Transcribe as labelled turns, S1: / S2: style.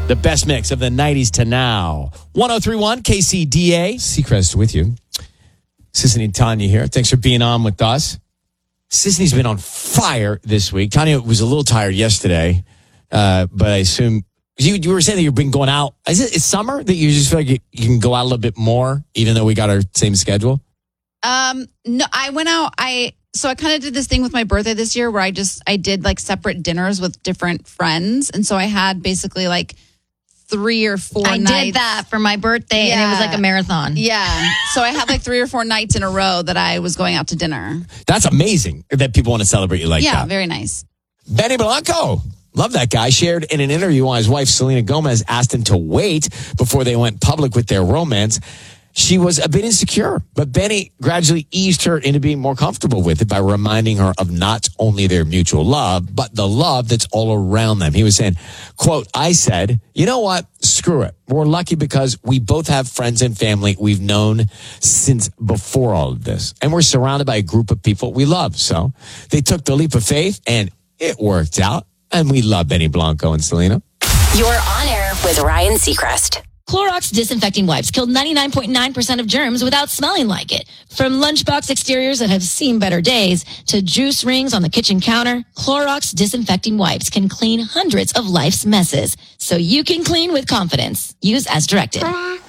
S1: The best mix of the 90s to now. 1031 KCDA. Seacrest with you. Sisney and Tanya here. Thanks for being on with us. Sisney's been on fire this week. Tanya was a little tired yesterday, but I assume you were saying that you've been going out. It's summer that you just feel like you can go out a little bit more, even though we got our same schedule?
S2: No, I went out. So I kind of did this thing with my birthday this year where I did like separate dinners with different friends. And so I had basically like 3 or 4 nights.
S3: I did that for my birthday and it was like a marathon.
S2: Yeah. So I had like 3 or 4 nights in a row that I was going out to dinner.
S1: That's amazing that people want to celebrate you like that.
S2: Yeah, very nice.
S1: Benny Blanco. Love that guy. Shared in an interview why his wife, Selena Gomez, asked him to wait before they went public with their romance. She was a bit insecure, but Benny gradually eased her into being more comfortable with it by reminding her of not only their mutual love, but the love that's all around them. He was saying, quote, I said, you know what? Screw it. We're lucky because we both have friends and family we've known since before all of this. And we're surrounded by a group of people we love. So they took the leap of faith and it worked out. And we love Benny Blanco and Selena.
S4: You're on air with Ryan Seacrest.
S3: Clorox disinfecting wipes killed 99.9% of germs without smelling like it. From lunchbox exteriors that have seen better days to juice rings on the kitchen counter, Clorox disinfecting wipes can clean hundreds of life's messes. So you can clean with confidence. Use as directed.